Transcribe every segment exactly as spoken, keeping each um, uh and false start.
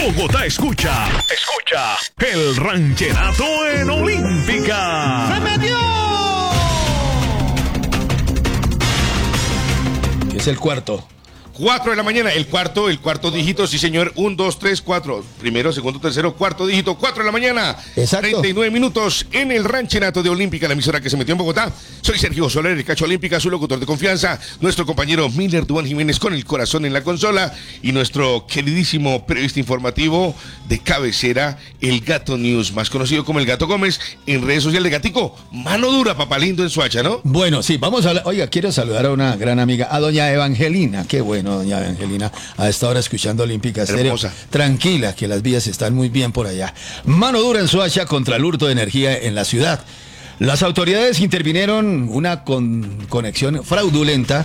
Bogotá escucha, escucha el rancherato en Olímpica. ¡Se metió! Es el cuarto. Cuatro de la mañana, el cuarto, el cuarto dígito, sí señor, un, dos, tres, cuatro, primero, segundo, tercero, cuarto dígito, cuatro de la mañana, exacto, treinta y nueve minutos en el rancherato de Olímpica, la emisora que se metió en Bogotá. Soy Sergio Soler, el Cacho Olímpica, su locutor de confianza, nuestro compañero Miller Duan Jiménez con el corazón en la consola y nuestro queridísimo periodista informativo de cabecera, el Gato News, más conocido como el Gato Gómez, en redes sociales. Gatico, mano dura, papá lindo en Soacha, ¿no? Bueno, sí, vamos a hablar. Oiga, quiero saludar a una gran amiga, a doña Evangelina, qué bueno. Doña Angelina, a esta hora escuchando Olímpica Estéreo. Tranquila, que las vías están muy bien por allá. Mano dura en Soacha contra el hurto de energía en la ciudad. Las autoridades intervinieron una con conexión fraudulenta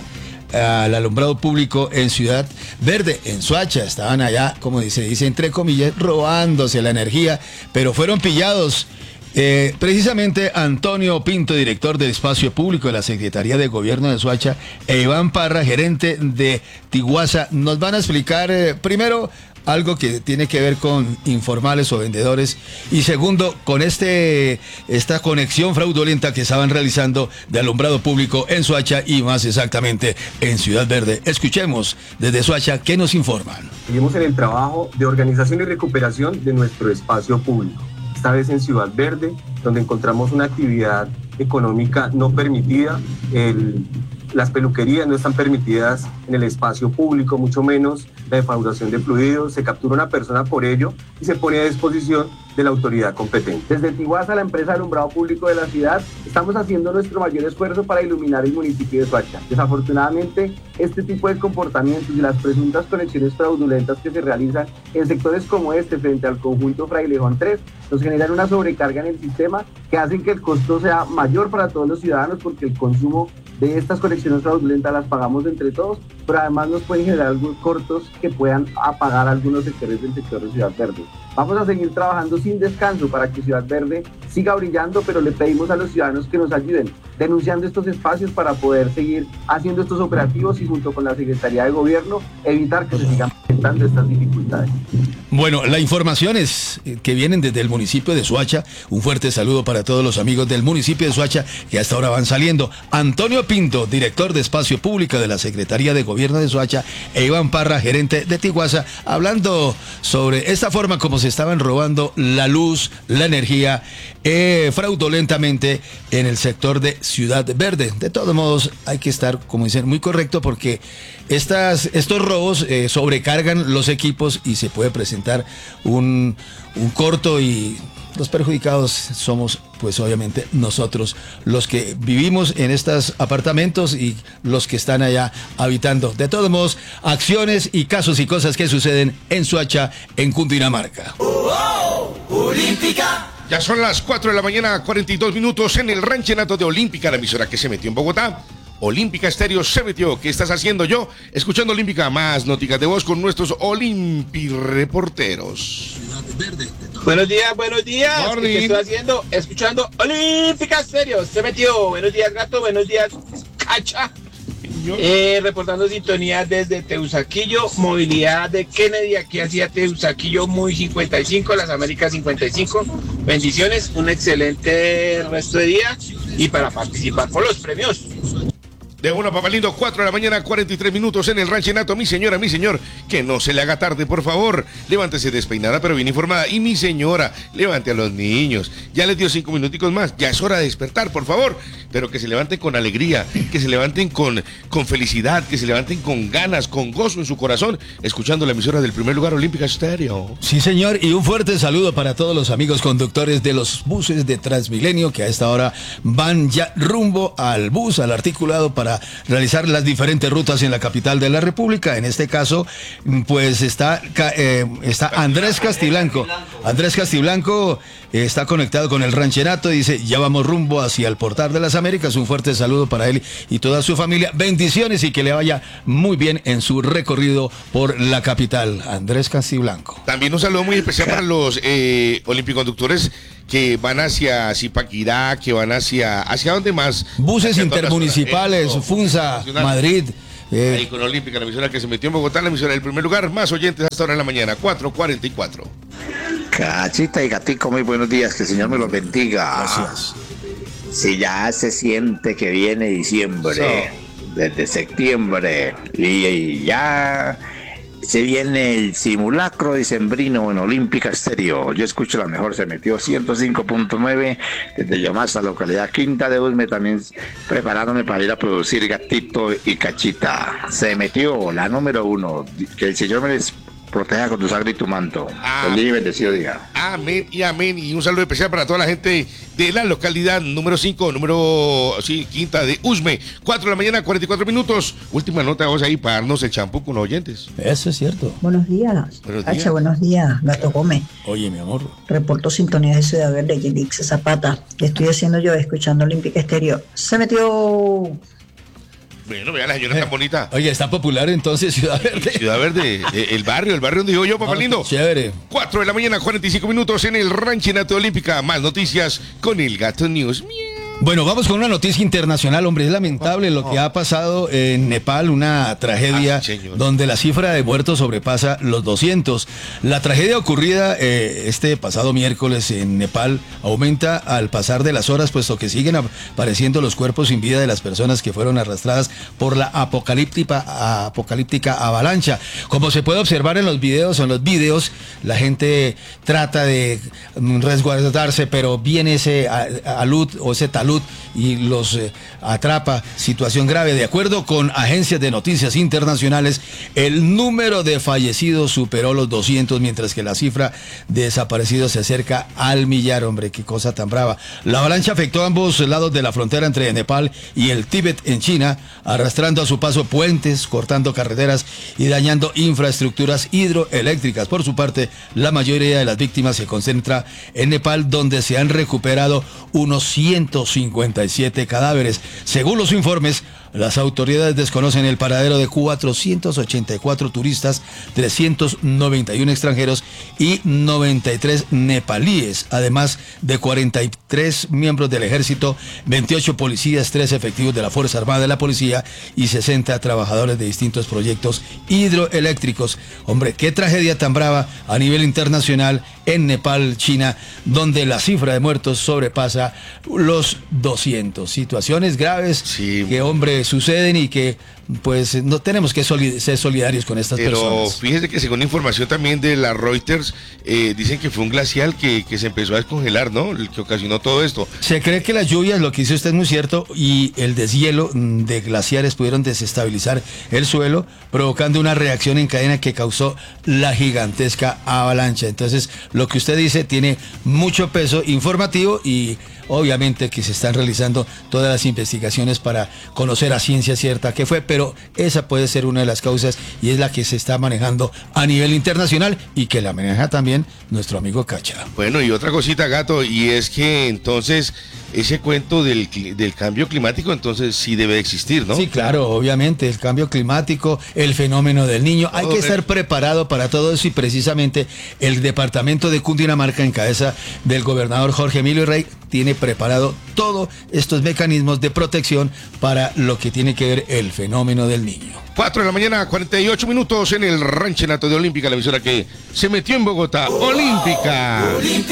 al alumbrado público en Ciudad Verde, en Soacha. Estaban allá, como dice, dice entre comillas, robándose la energía, pero fueron pillados. Eh, precisamente Antonio Pinto, director del Espacio Público de la Secretaría de Gobierno de Soacha, e Iván Parra, gerente de Tiguasa, nos van a explicar eh, primero algo que tiene que ver con informales o vendedores y segundo, con este esta conexión fraudulenta que estaban realizando de alumbrado público en Soacha y más exactamente en Ciudad Verde. Escuchemos desde Soacha qué nos informan. Seguimos en el trabajo de organización y recuperación de nuestro espacio público. Esta vez en Ciudad Verde, donde encontramos una actividad económica no permitida. El, las peluquerías no están permitidas en el espacio público, mucho menos la defraudación de fluidos. Se captura una persona por ello y se pone a disposición de la autoridad competente. Desde Tiguasa, la empresa de alumbrado público de la ciudad, estamos haciendo nuestro mayor esfuerzo para iluminar el municipio de Soacha. Desafortunadamente, este tipo de comportamientos y las presuntas conexiones fraudulentas que se realizan en sectores como este frente al conjunto Frailejón tres nos generan una sobrecarga en el sistema que hacen que el costo sea mayor para todos los ciudadanos porque el consumo de estas conexiones fraudulentas las pagamos entre todos, pero además nos pueden generar algunos cortos que puedan apagar algunos sectores del sector de Ciudad Verde. Vamos a seguir trabajando sin descanso para que Ciudad Verde siga brillando, pero le pedimos a los ciudadanos que nos ayuden denunciando estos espacios para poder seguir haciendo estos operativos y junto con la Secretaría de Gobierno evitar que se sigan presentando estas dificultades. Bueno, la información es que vienen desde el municipio de Soacha. Un fuerte saludo para todos los amigos del municipio de Soacha que hasta ahora van saliendo. Antonio Pinto, director de Espacio Público de la Secretaría de Gobierno de Soacha, e Iván Parra, gerente de Tiguasa, hablando sobre esta forma como se estaban robando la luz, la energía, eh, fraudulentamente en el sector de Ciudad Verde. De todos modos, hay que estar, como dicen, muy correcto porque estas, estos robos eh, sobrecargan los equipos y se puede presentar un, un corto y los perjudicados somos, pues obviamente, nosotros, los que vivimos en estos apartamentos y los que están allá habitando. De todos modos, acciones y casos y cosas que suceden en Soacha, en Cundinamarca. ¡Oh, oh! ¡Olímpica! Ya son las cuatro de la mañana, cuarenta y dos minutos en el rancherato de Olímpica, la emisora que se metió en Bogotá. Olímpica Estéreo se metió. ¿Qué estás haciendo yo? Escuchando Olímpica, más noticias de voz con nuestros Olympi reporteros. Buenos días, buenos días. Morning. ¿Qué estoy haciendo? Escuchando Olímpica Estéreo se metió. Buenos días, gato. Buenos días, Cacha. Eh, reportando sintonía desde Teusaquillo, movilidad de Kennedy, aquí hacia Teusaquillo, muy cincuenta y cinco, Las Américas cincuenta y cinco. Bendiciones, un excelente resto de día y para participar por los premios. De una, papá lindo, cuatro de la mañana, cuarenta y tres minutos en el ranchenato. Mi señora, mi señor, que no se le haga tarde, por favor. Levántese despeinada, pero bien informada. Y mi señora, levante a los niños. Ya les dio cinco minuticos más. Ya es hora de despertar, por favor. Pero que se levanten con alegría, que se levanten con, con felicidad, que se levanten con ganas, con gozo en su corazón, escuchando la emisora del primer lugar, Olímpica Estéreo. Sí, señor, y un fuerte saludo para todos los amigos conductores de los buses de Transmilenio que a esta hora van ya rumbo al bus, al articulado para realizar las diferentes rutas en la capital de la República. En este caso, pues está, eh, está Andrés Castiblanco. Andrés Castiblanco eh, está conectado con el rancherato y dice, ya vamos rumbo hacia el Portal de las Américas. Un fuerte saludo para él y toda su familia. Bendiciones y que le vaya muy bien en su recorrido por la capital. Andrés Castiblanco. También un saludo muy especial para los eh, olimpiconductores que van hacia Zipaquirá, que van hacia... ¿Hacia dónde más? Buses hacia intermunicipales, eh, Funza, Madrid, Eh, Ahí con Olímpica, la emisora que se metió en Bogotá, la emisora del primer lugar, más oyentes hasta ahora en la mañana, cuatro cuarenta y cuatro. Cachita y gatico, muy buenos días, que el Señor me los bendiga. Gracias. Si ya se siente que viene diciembre, desde septiembre, y, y ya se viene el simulacro dicembrino en Olímpica Estéreo. Yo escucho la mejor, se metió ciento cinco punto nueve desde Yomasa, localidad Quinta de Usme, también preparándome para ir a producir Gatito y Cachita. Se metió la número uno, que el Señor me les proteja con tu sangre y tu manto. Ah. Feliz y bendecido día. Amén y amén. Y un saludo especial para toda la gente de la localidad número cinco, número sí, Quinta de Usme. cuatro de la mañana, cuarenta y cuatro minutos. Última nota, vamos ahí para darnos el champú con los oyentes. Eso es cierto. Buenos días. Buenos Hacha, días. buenos días, Gato Gómez. Oye, mi amor. Reporto sintonía de Ciudad Verde, Yelix Zapata. ¿Qué estoy haciendo yo escuchando Olímpica Estéreo? Se metió. Bueno, vea la señora tan bonita. Oye, está popular entonces Ciudad Verde. Ciudad Verde, eh, el barrio, el barrio donde vivo yo, papá Ah, lindo. Chévere. cuatro de la mañana, cuarenta y cinco minutos en el Ranchenato Olímpica. Más noticias con el Gato News. Miau. Bueno, vamos con una noticia internacional, hombre. Es lamentable lo que ha pasado en Nepal, una tragedia Ah, sí, señor. donde la cifra de muertos sobrepasa los doscientos. La tragedia ocurrida eh, este pasado miércoles en Nepal aumenta al pasar de las horas, puesto que siguen apareciendo los cuerpos sin vida de las personas que fueron arrastradas por la apocalíptica, apocalíptica avalancha. Como se puede observar en los videos, en los videos, la gente trata de mm, resguardarse, pero viene ese a- alud o ese talud y los eh, atrapa. Situación grave. De acuerdo con agencias de noticias internacionales, el número de fallecidos superó los doscientos, mientras que la cifra de desaparecidos se acerca al millar. Hombre, qué cosa tan brava. La avalancha afectó a ambos lados de la frontera entre Nepal y el Tíbet en China, arrastrando a su paso puentes, cortando carreteras y dañando infraestructuras hidroeléctricas. Por su parte, la mayoría de las víctimas se concentra en Nepal, donde se han recuperado unos ciento cincuenta y siete cadáveres. Según los informes, las autoridades desconocen el paradero de cuatrocientos ochenta y cuatro turistas, trescientos noventa y uno extranjeros y noventa y tres nepalíes, además de cuarenta y tres miembros del ejército, veintiocho policías, tres efectivos de la Fuerza Armada de la Policía y sesenta trabajadores de distintos proyectos hidroeléctricos. Hombre, qué tragedia tan brava a nivel internacional en Nepal, China, donde la cifra de muertos sobrepasa los doscientos. Situaciones graves Sí. que, hombre, suceden y que pues no tenemos que soli- ser solidarios con estas Pero personas. fíjese que según información también de la Reuters, eh, dicen que fue un glacial que, que se empezó a descongelar, ¿no? El que ocasionó todo esto. Se cree que las lluvias, lo que dice usted es muy cierto, y el deshielo mm, de glaciares pudieron desestabilizar el suelo, provocando una reacción en cadena que causó la gigantesca avalancha. Entonces, lo que usted dice tiene mucho peso informativo y obviamente que se están realizando todas las investigaciones para conocer a ciencia cierta qué fue, pero esa puede ser una de las causas y es la que se está manejando a nivel internacional y que la maneja también nuestro amigo Cacha. Bueno, y otra cosita, Gato, y es que entonces ese cuento del, cli- del cambio climático, entonces sí debe existir, ¿no? Sí, claro, obviamente, el cambio climático, el fenómeno del niño, hay Todo que es- estar preparado para todo eso y precisamente el departamento de Cundinamarca en cabeza del gobernador Jorge Emilio Rey tiene preparado todos estos mecanismos de protección para lo que tiene que ver el fenómeno del niño. cuatro de la mañana, cuarenta y ocho minutos en el Ranchenato de Olímpica, la emisora que se metió en Bogotá. Olímpica. Olímpica.